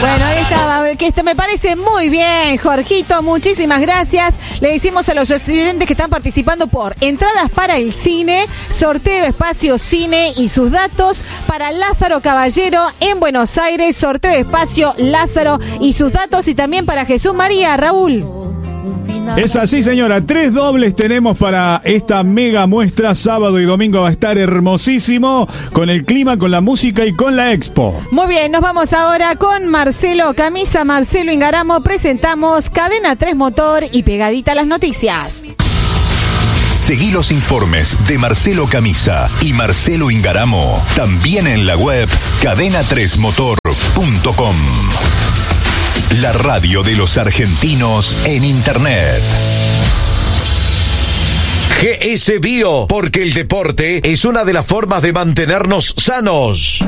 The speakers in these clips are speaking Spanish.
Bueno, ahí estaba, que me parece muy bien, Jorgito, muchísimas gracias. Le decimos a los oyentes que están participando por entradas para el cine, sorteo espacio cine y sus datos para Lázaro Caballero en Buenos Aires, sorteo espacio Lázaro y sus datos, y también para Jesús María, Raúl. Es así, señora. 3 dobles tenemos para esta mega muestra. Sábado y domingo va a estar hermosísimo, con el clima, con la música y con la expo. Muy bien, nos vamos ahora con Marcelo Camisa, Marcelo Ingaramo. Presentamos Cadena 3 Motor y Pegadita a las noticias. Seguí los informes de Marcelo Camisa y Marcelo Ingaramo también en la web cadena3motor.com. La radio de los argentinos en Internet. GS Bio, porque el deporte es una de las formas de mantenernos sanos.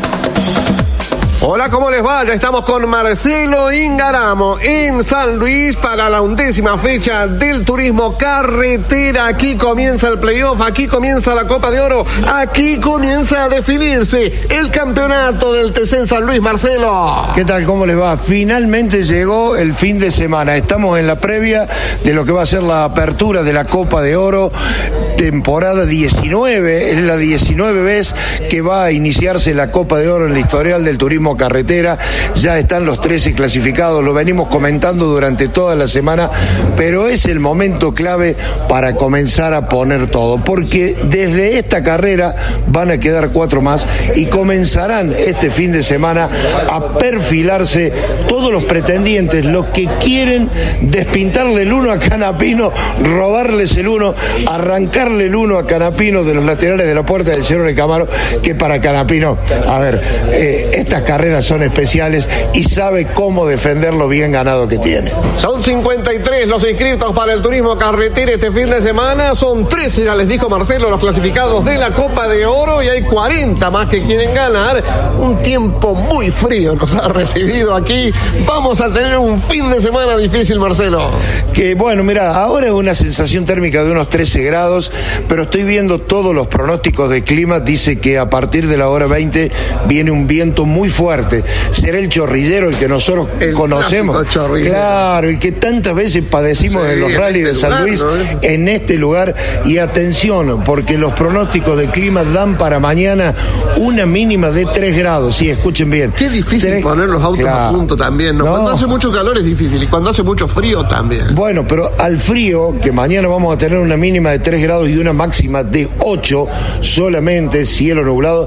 Hola, ¿cómo les va? Ya estamos con Marcelo Ingaramo en San Luis para la 11ª fecha del turismo carretera. Aquí comienza el playoff, aquí comienza la Copa de Oro, aquí comienza a definirse el campeonato del TC en San Luis. Marcelo, ¿qué tal? ¿Cómo les va? Finalmente llegó el fin de semana. Estamos en la previa de lo que va a ser la apertura de la Copa de Oro, temporada 19. Es la 19 vez que va a iniciarse la Copa de Oro en la historial del turismo carretera. Ya están los 13 clasificados, lo venimos comentando durante toda la semana, pero es el momento clave para comenzar a poner todo, porque desde esta carrera van a quedar 4 más y comenzarán este fin de semana a perfilarse todos los pretendientes, los que quieren despintarle el uno a Canapino, robarles el uno, arrancarle el uno a Canapino de los laterales de la puerta del Cerro de Camaro, que para Canapino, a ver, estas carreras son especiales y sabe cómo defender lo bien ganado que tiene. Son 53 los inscritos para el turismo carretera este fin de semana. Son 13, ya les dijo Marcelo, los clasificados de la Copa de Oro, y hay 40 más que quieren ganar. Un tiempo muy frío nos ha recibido aquí. Vamos a tener un fin de semana difícil, Marcelo. Que bueno, mira, ahora es una sensación térmica de unos 13 grados, pero estoy viendo todos los pronósticos de clima. Dice que a partir de la hora 20 viene un viento muy fuerte. Será el chorrillero, el que nosotros conocemos. Claro, el que tantas veces padecimos en los rallies de San Luis, en este lugar. Y atención, porque los pronósticos de clima dan para mañana una mínima de 3 grados. Sí, escuchen bien. Qué difícil poner los autos a punto también, ¿no? Cuando hace mucho calor es difícil, y cuando hace mucho frío también. Bueno, pero al frío, que mañana vamos a tener una mínima de 3 grados y una máxima de 8, solamente cielo nublado,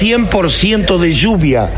100% de lluvia.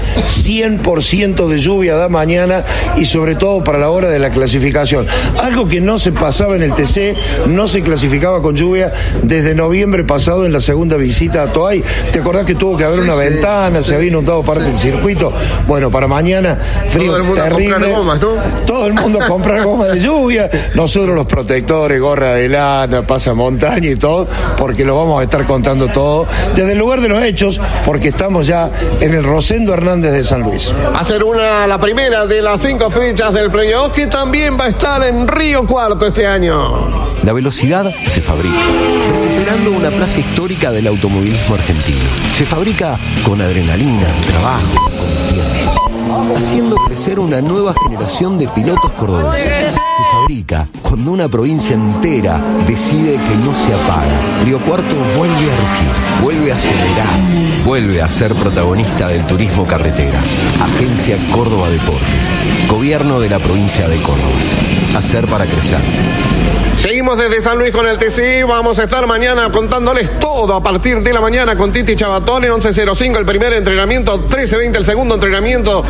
100% de lluvia da mañana, y sobre todo para la hora de la clasificación. Algo que no se pasaba en el TC, no se clasificaba con lluvia desde noviembre pasado en la segunda visita a Toay. ¿Te acordás que tuvo que haber una ventana, se había inundado parte del circuito? Bueno, para mañana, frío todo el mundo terrible. A comprar gomas, ¿no? Todo el mundo a comprar gomas de lluvia. Nosotros los protectores, gorra de lana, pasamontaña y todo, porque lo vamos a estar contando todo desde el lugar de los hechos, porque estamos ya en el Rosendo Hernández de San Luis. Va a ser la primera de las 5 fechas del playoff, que también va a estar en Río Cuarto este año. La velocidad se fabrica, recuperando una plaza histórica del automovilismo argentino. Se fabrica con adrenalina, trabajo, con tiempo, haciendo crecer una nueva generación de pilotos cordobeses. Se fabrica cuando una provincia entera decide que no se apaga. Río Cuarto vuelve a rugir, vuelve a acelerar, vuelve a ser protagonista del turismo carretera. Agencia Córdoba Deportes, Gobierno de la provincia de Córdoba. Hacer para crecer. Seguimos desde San Luis con el TC. Vamos a estar mañana contándoles todo a partir de la mañana con Titi Chabatone. 11:05 el primer entrenamiento, 13:20 el segundo entrenamiento,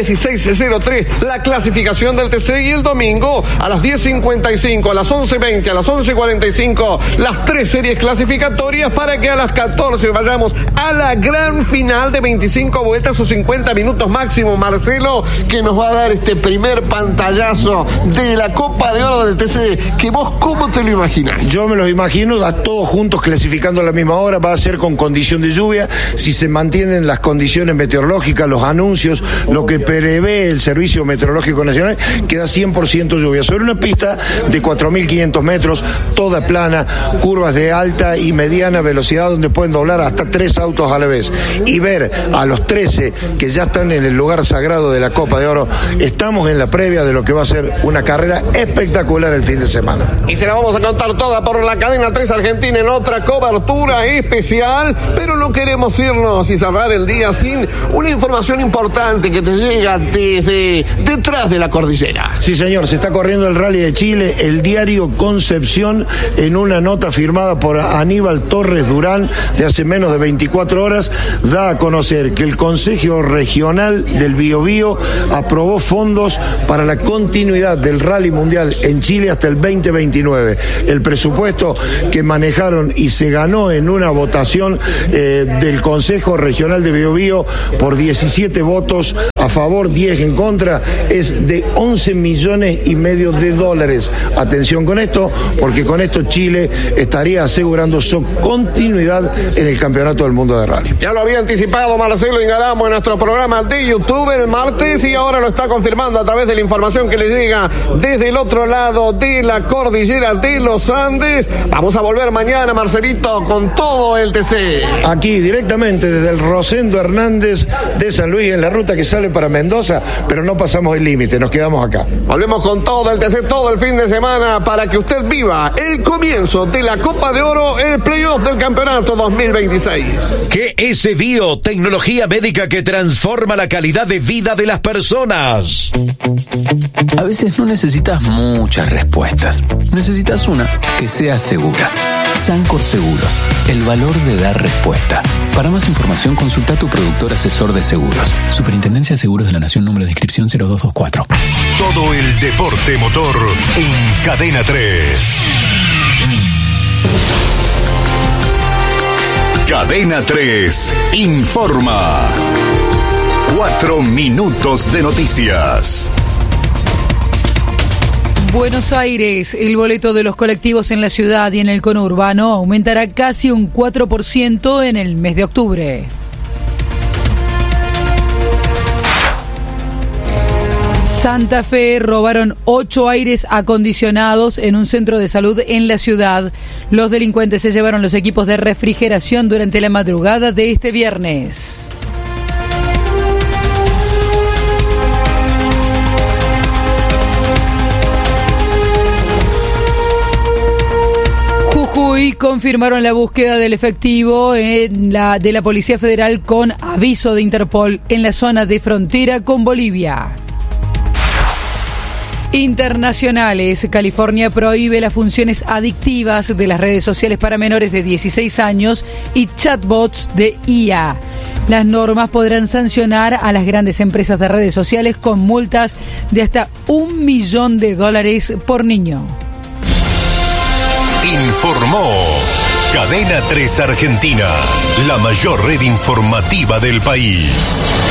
16:03 la clasificación del TC, y el domingo a las 10:55, a las 11:20, a las 11:45 las 3 series clasificatorias, para que a las 14 vayamos a la gran final de 25 vueltas o 50 minutos máximo, Marcelo, que nos va a dar este primer pantallazo de la Copa de Oro del TC, que vos, ¿cómo te lo imaginas? Yo me lo imagino a todos juntos clasificando a la misma hora. Va a ser con condición de lluvia. Si se mantienen las condiciones meteorológicas, los anuncios, lo que prevé prevé el Servicio Meteorológico Nacional, que da 100% lluvia. Sobre una pista de 4.500 metros, toda plana, curvas de alta y mediana velocidad donde pueden doblar hasta 3 autos a la vez. Y ver a los 13 que ya están en el lugar sagrado de la Copa de Oro, estamos en la previa de lo que va a ser una carrera espectacular el fin de semana. Y se la vamos a contar toda por la cadena 3 Argentina en otra cobertura especial, pero no queremos irnos y cerrar el día sin una información importante que te llega desde detrás de la cordillera. Sí, señor, se está corriendo el Rally de Chile. El diario Concepción, en una nota firmada por Aníbal Torres Durán de hace menos de 24 horas, da a conocer que el Consejo Regional del Biobío aprobó fondos para la continuidad del Rally Mundial en Chile hasta el 2029. El presupuesto que manejaron y se ganó en una votación del Consejo Regional de Biobío por 17 votos a favor, 10 en contra, es de 11,5 millones de dólares. Atención con esto, porque con esto Chile estaría asegurando su continuidad en el Campeonato del Mundo de Rally. Ya lo había anticipado Marcelo Ingaramo en nuestro programa de YouTube el martes y ahora lo está confirmando a través de la información que le llega desde el otro lado de la cordillera de los Andes. Vamos a volver mañana, Marcelito, con todo el TC. Aquí directamente desde el Rosendo Hernández de San Luis, en la ruta que sale para Mendoza, pero no pasamos el límite, nos quedamos acá. Volvemos con todo el TC, todo el fin de semana, para que usted viva el comienzo de la Copa de Oro, el playoff del campeonato 2026. GS Bio, tecnología médica que transforma la calidad de vida de las personas. A veces no necesitas muchas respuestas, necesitas una que sea segura. Sancor Seguros, el valor de dar respuesta. Para más información, consulta a tu productor asesor de seguros. Superintendencia de Seguros de la Nación, número de inscripción 0224. Todo el deporte motor en Cadena 3. Cadena 3 informa. 4 minutos de noticias. Buenos Aires, el boleto de los colectivos en la ciudad y en el conurbano aumentará casi un 4% en el mes de octubre. Santa Fe robaron 8 aires acondicionados en un centro de salud en la ciudad. Los delincuentes se llevaron los equipos de refrigeración durante la madrugada de este viernes. Jujuy confirmaron la búsqueda del efectivo de la Policía Federal con aviso de Interpol en la zona de frontera con Bolivia. Internacionales, California prohíbe las funciones adictivas de las redes sociales para menores de 16 años y chatbots de IA. Las normas podrán sancionar a las grandes empresas de redes sociales con multas de hasta $1 millón por niño. Informó Cadena 3 Argentina, la mayor red informativa del país.